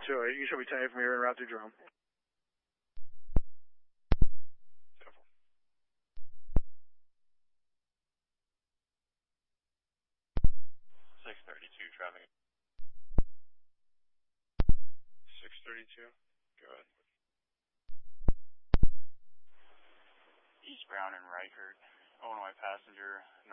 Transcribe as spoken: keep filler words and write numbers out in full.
two oh eight, you should be ten from here and route through Jerome. six thirty-two, traffic. six thirty-two, go ahead. East Brown and Reichert, Illinois passenger.